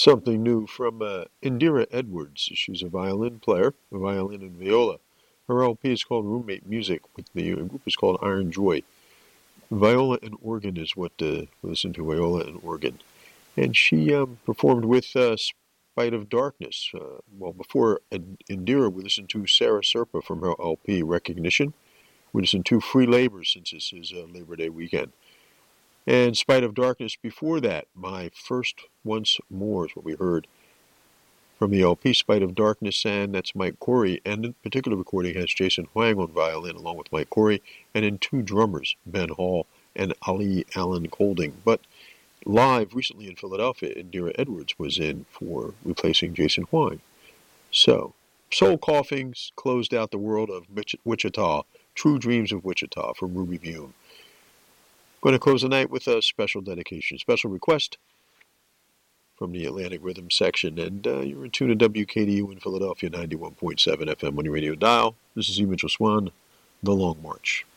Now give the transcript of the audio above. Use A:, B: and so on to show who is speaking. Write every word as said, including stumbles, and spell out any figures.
A: Something new from uh, Indira Edwards. She's a violin player, a violin and viola. Her L P is called Roommate Music. With the group is called Iron Joy. Viola and organ is what uh, we listen to. Viola and organ, and she um, performed with uh, Spite of Darkness. Uh, well, before Indira, we listened to Sarah Serpa from her L P Recognition. We listened to Free Labor since this is uh, Labor Day weekend. And Spite of Darkness before that, My First Once More is what we heard from the L P Spite of Darkness, and that's Mike Corey. And this particular recording has Jason Huang on violin along with Mike Corey, and then two drummers, Ben Hall and Ali Allen Colding. But live recently in Philadelphia, Indira Edwards was in for replacing Jason Huang. So, Soul Coughings closed out the world of Wichita, True Dreams of Wichita from Ruby Vume. Going to close the night with a special dedication, special request from the Atlantic Rhythm section. And uh, you're in tune to W K D U in Philadelphia, ninety-one point seven F M on your radio dial. This is E. Mitchell Swan, The Long March.